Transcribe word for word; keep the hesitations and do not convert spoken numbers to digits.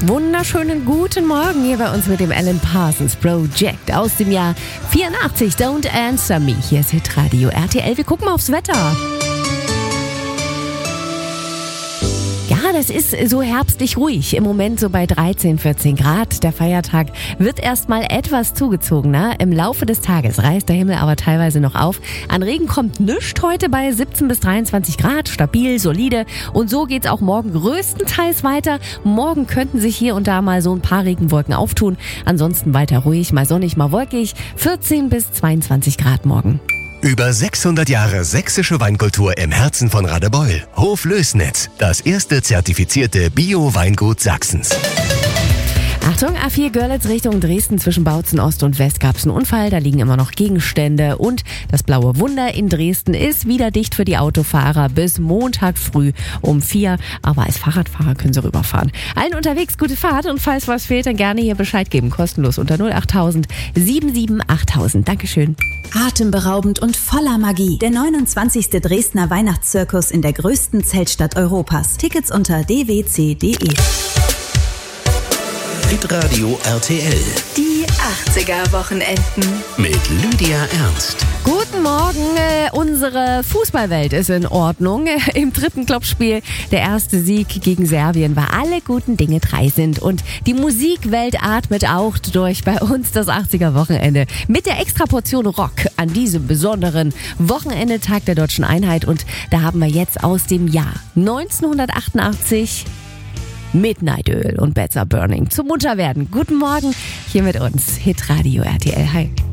Wunderschönen guten Morgen hier bei uns mit dem Alan Parsons Project aus dem Jahr vierundachtzig. Don't Answer Me. Hier ist Hitradio R T L. Wir gucken mal aufs Wetter. Ja, das ist so herbstlich ruhig. Im Moment so bei dreizehn, vierzehn Grad. Der Feiertag wird erstmal etwas zugezogener. Im Laufe des Tages reißt der Himmel aber teilweise noch auf. An Regen kommt nichts, heute bei siebzehn bis dreiundzwanzig Grad. Stabil, solide. Und so geht's auch morgen größtenteils weiter. Morgen könnten sich hier und da mal so ein paar Regenwolken auftun. Ansonsten weiter ruhig, mal sonnig, mal wolkig. vierzehn bis zweiundzwanzig Grad morgen. Über sechshundert Jahre sächsische Weinkultur im Herzen von Radebeul. Hof Lößnitz, das erste zertifizierte Bio-Weingut Sachsens. Achtung, A vier Görlitz Richtung Dresden zwischen Bautzen Ost und West gab es einen Unfall. Da liegen immer noch Gegenstände und das blaue Wunder in Dresden ist wieder dicht für die Autofahrer bis Montag früh um vier. Aber als Fahrradfahrer können Sie rüberfahren. Allen unterwegs gute Fahrt und falls was fehlt, dann gerne hier Bescheid geben. Kostenlos unter null acht tausend sieben sieben achttausend. Dankeschön. Atemberaubend und voller Magie. Der neunundzwanzigste Dresdner Weihnachtszirkus in der größten Zeltstadt Europas. Tickets unter d w c punkt d e. Hitradio R T L. Die achtziger-Wochenenden. Mit Lydia Ernst. Guten Morgen, äh, unsere Fußballwelt ist in Ordnung. Im dritten Clubspiel der erste Sieg gegen Serbien war alle guten Dinge drei sind. Und die Musikwelt atmet auch durch bei uns das achtziger-Wochenende. Mit der Extraportion Rock an diesem besonderen Wochenende, Tag der Deutschen Einheit. Und da haben wir jetzt aus dem Jahr neunzehnhundertachtundachtzig... Midnight Oil und Better Burning zum Munterwerden. Guten Morgen hier mit uns, Hitradio R T L. Hi.